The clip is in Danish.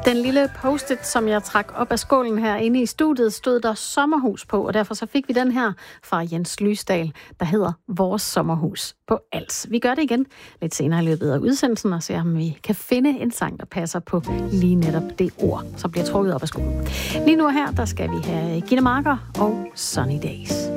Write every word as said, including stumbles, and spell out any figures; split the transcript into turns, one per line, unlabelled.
Den lille post-it, som jeg trak op af skålen her inde i studiet, stod der sommerhus på, og derfor så fik vi den her fra Jens Lysdal, der hedder Vores Sommerhus på Als. Vi gør det igen lidt senere i løbet af udsendelsen, og ser om vi kan finde en sang, der passer på lige netop det ord, som bliver trukket op af skolen. Lige nu her, der skal vi have Gitte Marker og Sunny Days.